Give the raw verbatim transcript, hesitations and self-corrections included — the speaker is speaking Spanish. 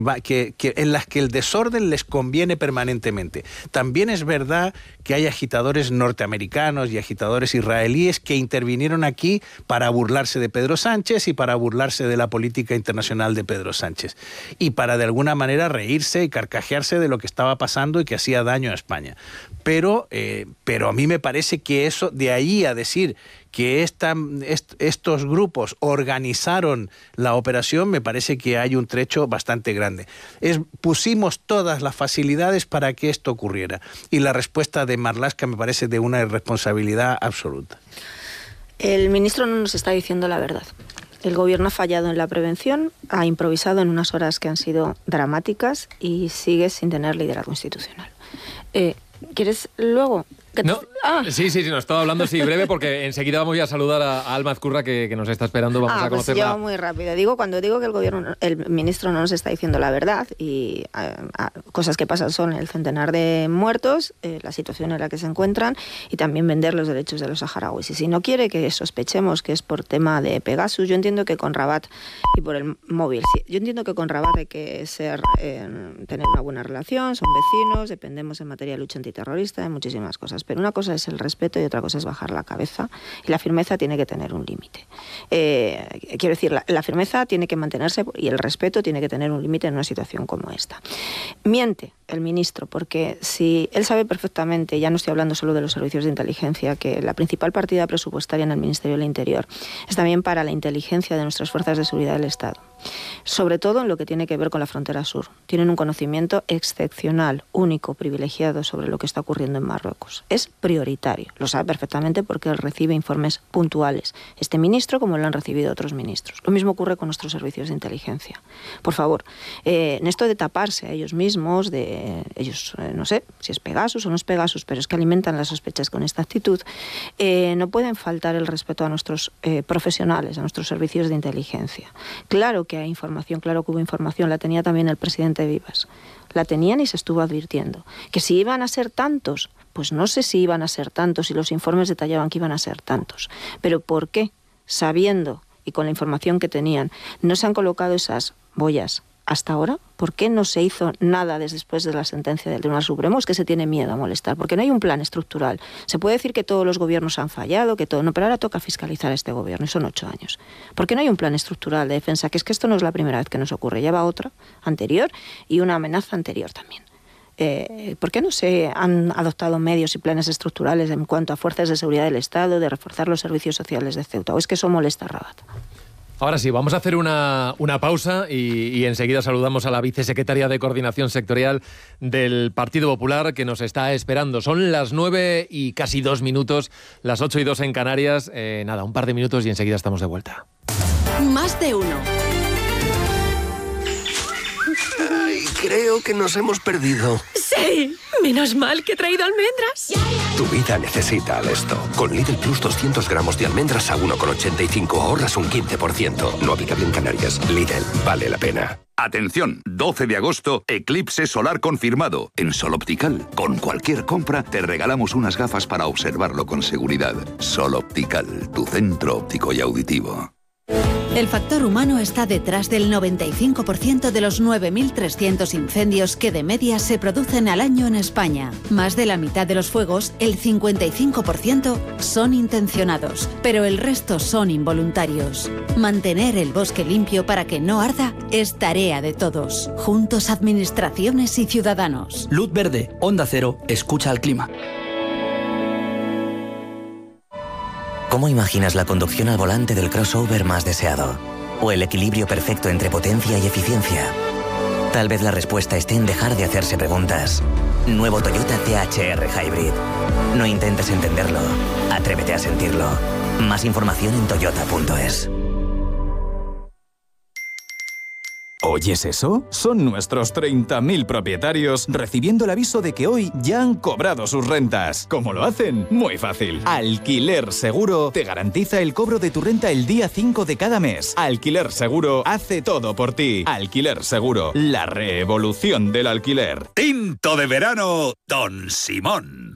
Que, que, en las que el desorden les conviene permanentemente. También es verdad que hay agitadores norteamericanos y agitadores israelíes que intervinieron aquí para burlarse de Pedro Sánchez y para burlarse de la política internacional de Pedro Sánchez y para de alguna manera reírse y carcajearse de lo que estaba pasando y que hacía daño a España. Pero, eh, pero a mí me parece que eso, de ahí a decir que esta, est, estos grupos organizaron la operación, me parece que hay un trecho bastante grande. Es, pusimos todas las facilidades para que esto ocurriera. Y la respuesta de Marlaska me parece de una irresponsabilidad absoluta. El ministro no nos está diciendo la verdad. El gobierno ha fallado en la prevención, ha improvisado en unas horas que han sido dramáticas y sigue sin tener liderazgo institucional. Eh, ¿Quieres luego? No, ah. sí, sí, sí, nos estaba hablando así breve porque enseguida vamos a saludar a, a Alma Azcurra que, que nos está esperando, vamos ah, a conocerla. Pues yo muy rápido. Digo, cuando digo que el gobierno, el ministro no nos está diciendo la verdad y a, a, cosas que pasan son el centenar de muertos, eh, la situación en la que se encuentran y también vender los derechos de los saharauis. Y si no quiere que sospechemos que es por tema de Pegasus, yo entiendo que con Rabat y por el móvil, sí, yo entiendo que con Rabat hay que ser, eh, tener una buena relación, son vecinos, dependemos en materia de lucha antiterrorista, de muchísimas cosas. Pero una cosa es el respeto y otra cosa es bajar la cabeza y la firmeza tiene que tener un límite. Eh, quiero decir, la, la firmeza tiene que mantenerse y el respeto tiene que tener un límite en una situación como esta. Miente el ministro porque si él sabe perfectamente, ya no estoy hablando solo de los servicios de inteligencia, que la principal partida presupuestaria en el Ministerio del Interior es también para la inteligencia de nuestras fuerzas de seguridad del Estado. Sobre todo en lo que tiene que ver con la frontera sur. Tienen un conocimiento excepcional, único, privilegiado sobre lo que está ocurriendo en Marruecos. Es prioritario, lo sabe perfectamente porque él recibe informes puntuales. Este ministro como lo han recibido otros ministros. Lo mismo ocurre con nuestros servicios de inteligencia. Por favor, eh, en esto de taparse a ellos mismos, de ellos, eh, no sé si es Pegasus o no es Pegasus, pero es que alimentan las sospechas con esta actitud, eh, no pueden faltar el respeto a nuestros eh, profesionales, a nuestros servicios de inteligencia. Claro que hay información, claro que hubo información, la tenía también el presidente Vivas. La tenían y se estuvo advirtiendo. Que si iban a ser tantos, pues no sé si iban a ser tantos y los informes detallaban que iban a ser tantos. Pero ¿por qué? Sabiendo y con la información que tenían, no se han colocado esas boyas hasta ahora. ¿Por qué no se hizo nada desde después de la sentencia del Tribunal Supremo? Es que se tiene miedo a molestar, porque no hay un plan estructural. Se puede decir que todos los gobiernos han fallado, que todo, no, pero ahora toca fiscalizar a este gobierno y son ocho años. ¿Por qué no hay un plan estructural de defensa? Que es que esto no es la primera vez que nos ocurre, ya va otra anterior y una amenaza anterior también. Eh, ¿Por qué no se han adoptado medios y planes estructurales en cuanto a fuerzas de seguridad del Estado, de reforzar los servicios sociales de Ceuta? ¿O es que eso molesta a Rabat? Ahora sí, vamos a hacer una, una pausa y, y enseguida saludamos a la vicesecretaria de Coordinación Sectorial del Partido Popular que nos está esperando. Son las nueve y casi dos minutos, las ocho y dos en Canarias. Eh, nada, un par de minutos y enseguida estamos de vuelta. Más de uno. Ay, creo que nos hemos perdido. Sí, menos mal que he traído almendras. Tu vida necesita Alesto. Con Lidl Plus doscientos gramos de almendras a uno con ochenta y cinco ahorras un quince por ciento. No aplicable en Canarias. Lidl, vale la pena. Atención, doce de agosto, eclipse solar confirmado. En Sol Optical, con cualquier compra, te regalamos unas gafas para observarlo con seguridad. Sol Optical, tu centro óptico y auditivo. El factor humano está detrás del noventa y cinco por ciento de los nueve mil trescientos incendios que de media se producen al año en España. Más de la mitad de los fuegos, el cincuenta y cinco por ciento, son intencionados, pero el resto son involuntarios. Mantener el bosque limpio para que no arda es tarea de todos. Juntos, administraciones y ciudadanos. Luz verde, Onda Cero, escucha al clima. ¿Cómo imaginas la conducción al volante del crossover más deseado? ¿O el equilibrio perfecto entre potencia y eficiencia? Tal vez la respuesta esté en dejar de hacerse preguntas. Nuevo Toyota T H R Hybrid. No intentes entenderlo, atrévete a sentirlo. Más información en toyota punto es. ¿Oyes eso? Son nuestros treinta mil propietarios recibiendo el aviso de que hoy ya han cobrado sus rentas. ¿Cómo lo hacen? Muy fácil. Alquiler Seguro te garantiza el cobro de tu renta el día cinco de cada mes. Alquiler Seguro hace todo por ti. Alquiler Seguro, la revolución del alquiler. Tinto de verano, Don Simón.